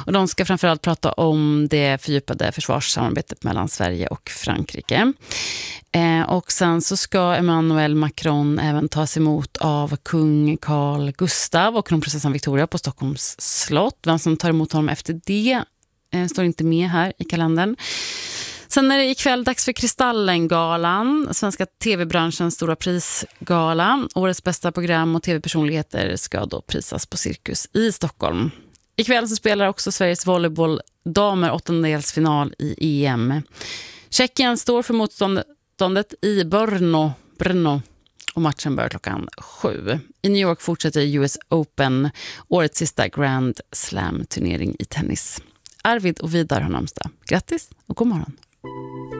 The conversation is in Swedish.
Och de ska framförallt prata om det fördjupade försvarssamarbetet mellan Sverige och Frankrike. Och sen så ska Emmanuel Macron även tas emot av kung Carl Gustav och kronprinsessan Victoria på Stockholms slott. Vem som tar emot honom efter det står inte med här i kalendern. Sen är det ikväll dags för Kristallengalan, svenska tv-branschens stora prisgala. Årets bästa program och tv-personligheter ska då prisas på Cirkus i Stockholm. Ikväll så spelar också Sveriges volleybolldamer åttondelsfinal i EM. Tjeckien står för motståndet i Brno och matchen börjar 7:00. I New York fortsätter US Open, årets sista Grand Slam-turnering i tennis. Arvid och Vidar har namnsdag. Grattis och god morgon.